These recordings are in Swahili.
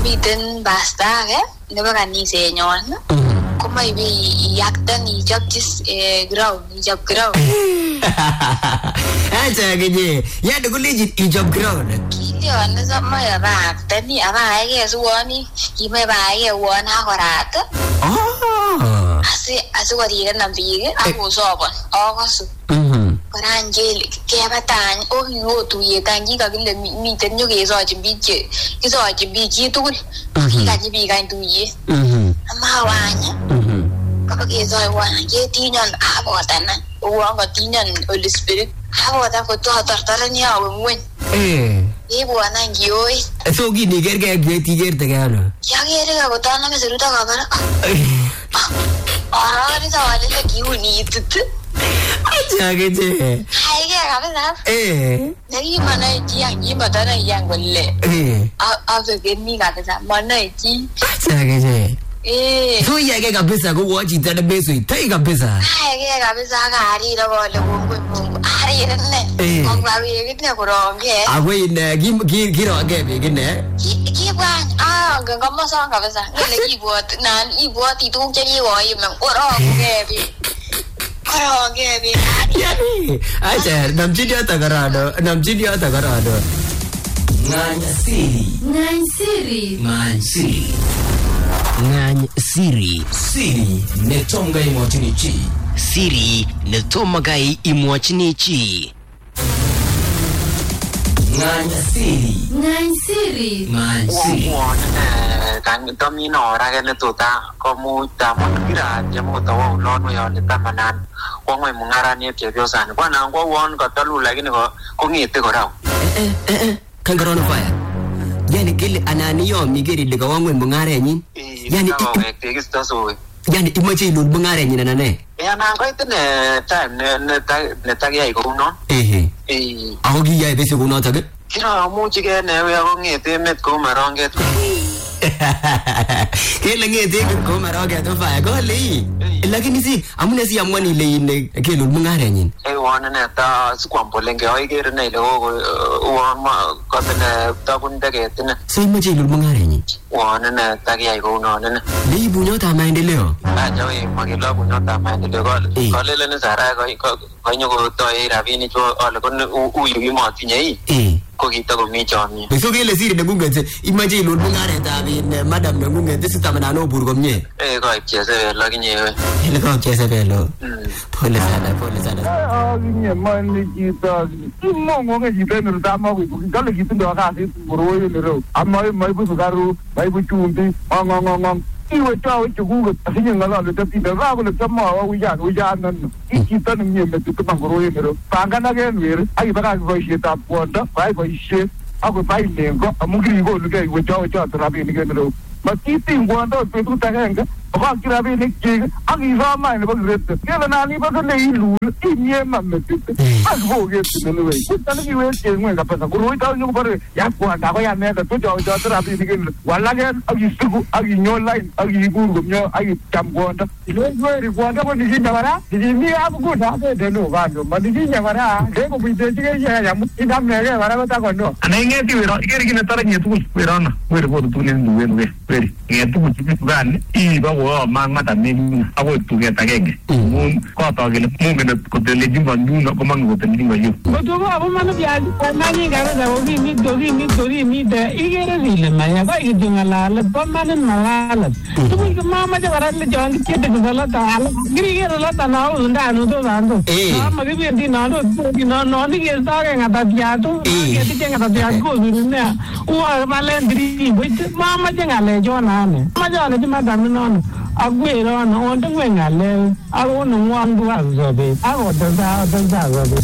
miten basta nebo kanisenyon komoe yaktan ichopchis ground ichop ground acha keje yande koleji ichop ground kilyon somoe baktani abaeke suwoni kimoe baeke won akorat asikorire biik akosobon akosu kora njeli kebatany okiwotuye tangi kakile miten nyokesochi biik chitugul kikanyi biik any tuye amawanya kakesoi wana ketinyon abotana uwon kotinyon Holy Spirit abota kototortoreni awe ngweny ibwana ngioi so kinikerke ketikerteke ano kiakere kotanome serut akabara ararita walile kiuni itit acha keje haike kabisa nekimanae chi akimatana yang kole afekeni kabisa manae chi acha keje so yake kabisa ko chito ne besoi tai kabisa haike kabisa kariro kole mungu arire ne kokawekit ne koronge agwe ne kironge bekine kibwan ngomosong kabisa ngele ibwoti tuguk chekikoime koronge biik yani acha namchini hata karado ngany siri netonga imwachini chi siri netomagai imwachini chi ngany siri kan domino ora ne tota komu tamon kiraje motawa ulono yone tamanan kwangwe mungarani chebyosan kwana ngwa won katalu lakini ko ngite korao kan corona fire yani kile ananiyo migeri de kawangwe mungarenyin yani yani imache ilul mungarenyin anane yana ko itne time ne tagyai ko no ako kiyai bese ko notok kira muchi ke ne we ko ngete met ko maronget kele ngete ko maronget to fa ko le lakini si amune si amwani le ne kelul mungarenyin wana ne ta sikwambolenge oigere ne le won ma ko ne ta bunde ketine so imache ilul mungarenyin wana ne tagyai ko no ne le ibu nyota maendeleo acha we magilo bunyota maendeleo ko le ne sara ko nyoko toy rabini cho ole ko uyu motinye ko kitako mi chomye so kele siri nengunget imache ilul mungaretab madam nengunget sitamana obur komye ko chese lakinye we ile ko chese belo pole sana nye mani kita mongo nge jipeni rutama kale kitundo wakasi kuroyo nero ama maibu sukaru maibu chumbi ngong iwe tawo chugugo asinye ngalo tepinde rabo le tama wa ujan ikita nye metu kuroyo nero pangana genwere ai baka ko shita ponda bai ko she ako bai lengo amugiri go luge iwe tawo trabi ni genero makiti ngwando petu tagenga ba kirabe ni ke agiza mai ne bagret kela nani ba ne ilu inye mametu agbo ge tunu we kutani ki we ke ngwe kapasa ko ita nyu bare ya kwa da ko ya ne da to jo trabi ni genero wala ge agisugu aginyo line agiguru nyo agi chamgonda ile ri gwanda ko ni nyawara ni abugo da de no ba no ma ni nyawara de ko bide ge ya mu ida me ge bara ta ko no anenge ti we ro igeri ni tara ni tu we rona we ro tu ni we very ngetu ku gan I ba wo mangata meni awo tu ge tagenge mun ko to ge mun ge ko de le jimba nu ko man go de jimba yo ko to ba bo man bia ko mani ga da wo mi dori mi de igere rile ma ya ba idungala le ba man malala tu mi mama de wara le jang ke de bala ta giri ge la ta na u nda nu do ando ma ge bi di na do no ni ge ta ge ngata bia tu ge ti ge ngata bia ko ni ne u ma le dri mama je ngale jona ne ma jona di madam no agwero no on de ngale awo no wandu azobe awo da zobe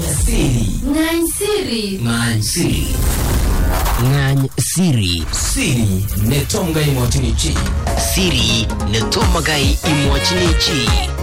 ngany siri netonga imwachini chi siri netomagai imwachini chi